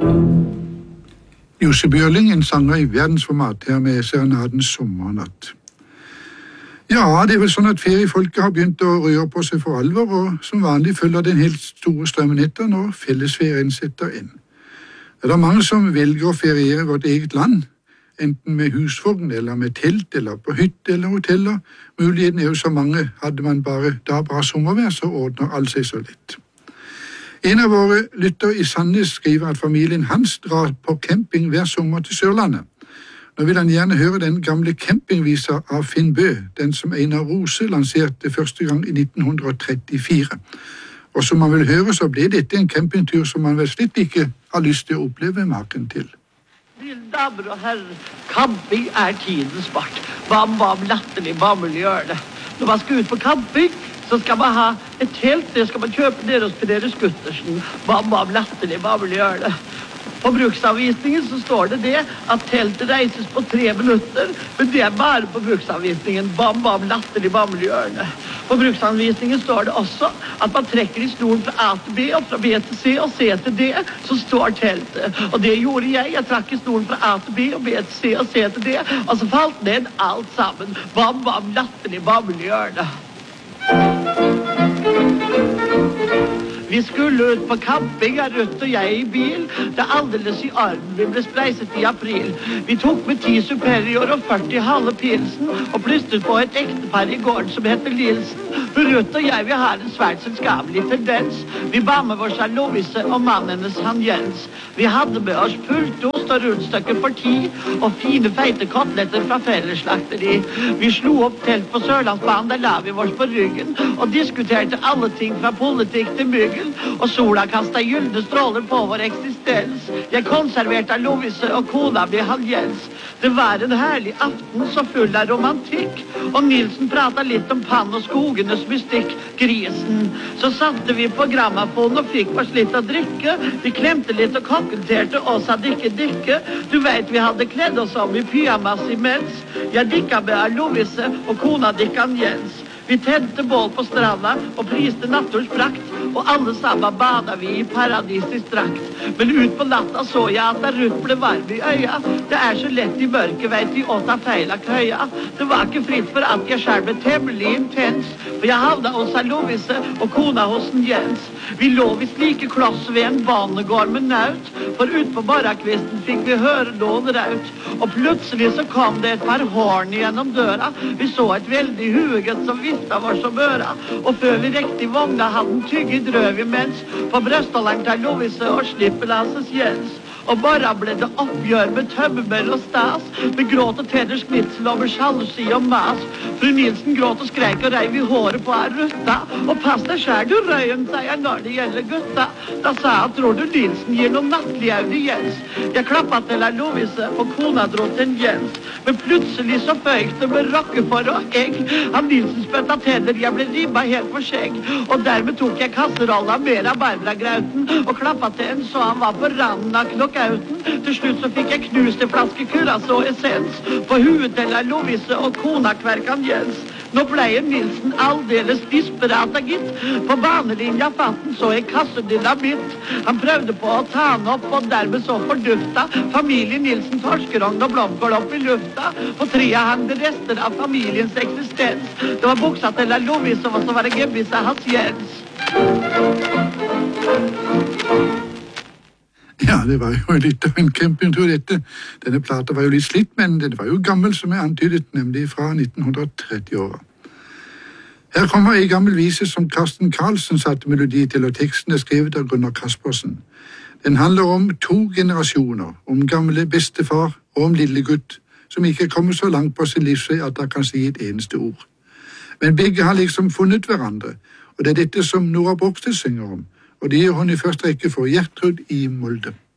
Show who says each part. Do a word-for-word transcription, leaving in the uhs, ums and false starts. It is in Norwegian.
Speaker 1: Jussi Bjørling, en sanger i verdensformat, her med serenadens sommernatt. Ja, det er vel sånn at feriefolket har begynt å røre på seg for alvor, og som vanlig følger den helt store strømmen etter når fellesferien setter inn. Det er mange som velger å feriere i vårt eget land, enten med husvogn eller med telt eller på hytte eller hoteller. Muligheten er jo så mange, hadde man bare da bra sommervær, så ordner alt seg så lett. En av våre lytter i Sandnes skriver at familien hans drar på camping hver sommer til Sørlandet. Nå vil han gjerne høre den gamle campingvisa av Finn Bø, den som Einar Rose lanserte første gang i nitten trettifire. Og som man vil høre, så ble dette en campingtur som man vel slett ikke har lyst til å oppleve maken til.
Speaker 2: Mine damer og herrer, camping er tidens sport. Bam, bam, latterlig, bammel gjør det. Når man skal ut på camping, så skal man ha et telt, det skal man kjøpe ned hos Peder Skuttersen. Bam, bam, latterlig, bammel gjør det. På bruksanvisningen så står det det at teltet reises på tre minutter, men det er bare på bruksanvisningen. Bam, bam, latterlig, bammel gjør det. På bruksanvisningen står det også at man trekker i stolen fra A til B og fra B til C og C til D, så står teltet. Og det gjorde jeg. Jeg trakk i stolen fra A til B og B til C og C til D, og så falt ned alt sammen. Bam, bam, latterlig, bammel gjør det. Vi skulle ut på camping, Ruth og jeg i bil. Det er aldeles i armen. Vi ble spleiset i april. Vi tok med ti Superior og førti halve pilsen og plystret på et ektepar i gården som heter Lilsen. For Ruth og jeg, vi har en svært selskapelig tendens. Vi ba med vår Lovise og mannen hennes, han Jens. Vi hadde med oss pultost og rundstykker for ti og fine feite kotletter fra fellesslakteri. Vi slo opp telt på Sørlandsbanen, der la vi oss på ryggen og diskuterte alle ting fra politikk til myggen. Og sola kastet gyldne stråler på vår eksistens. Jeg konserverte Lovise og kona ble han Jens. Det var en herlig aften så full av romantikk. Og Nilsen pratet litt om pann og skogenes mystikk, grisen. Så satte vi på grammafon og fikk oss litt å drikke. Vi klemte litt og kokkelterte og sa dikke dikke. Du vet vi hadde kledd oss om i pyjamas imens. Jeg dikka med Lovise og kona dikkan Jens. Vi tente bål på stranda og priste nattors prakt, og alle sammen bada vi i paradisisk drakt. Men ut på natta så jeg at der Ruth ble varm i øya. Det er så lett i mørket, vet vi, å ta feil av køya. Det var ikke fritt for at jeg selv ble temmelig intens, for jeg havna hos Lovise og kona hos en Jens. Vi lå i slike kloss ved en banegård med naut, for ut på morgenkvisten fikk vi høre noen raut. Og plutselig så kom det et par horn gjennom døra. Vi så et veldig huget som vifta var som øra, og før vi rekte i vogna hadde den tygget røv imens på brøstholderen til Lovise og slippelasses Jens. Og bare ble det oppgjør med tømmemøll og stas, med gråt og tenner snitsel over sjalusi og mas. Fru Nilsen gråt og skreik og reiv i håret på her Rutta, og pass deg skjær du røyen, sa jeg når det gjelder gutta. Da sa jeg, tror du Nilsen gir noen nattlig audiens? Jeg klappet til her Lovise, og kona dro til en Jens. Men plutselig så føyk det med rockefor og egg. Han Nilsen spøtta tenner, jeg ble ribba helt for skjegg. Og dermed tok jeg kasserolla mer av barbaragrauten, og klappet til en så han var på randen av knokk. Til slutt så fikk jeg knust en flaske kuras og essens på huet til Lovise og kona kverkan Jens. Nå ble Nilsen aldeles disperat av gitt. På banelinja fant han så en kasse dynamitt. Han prøvde på å ta han opp, og dermed så fordufta familien Nilsen torskerogn og blomkål opp i lufta. På trea hang det rester av familiens eksistens. Det var buksa til Lovise, og så var det gebbisa hans Jens.
Speaker 1: Ja, det var jo litt av en campingtur dette. Denne plata var jo litt slitt, men det var jo gammel som er antydet, nemlig fra nitten tretti-åra. Her kommer en gammel vise som Karsten Karlsen satte melodi til, og teksten er skrevet av Gunnar Kaspersen. Den handler om to generasjoner, om gamle bestefar og om lille gutt, som ikke kommer så langt på sin livsvei at han kan si et eneste ord. Men begge har liksom funnet hverandre, og det er dette som Nora Brogstedt synger om. Og det gjør hun i første rekke for Gjertrud i Molde.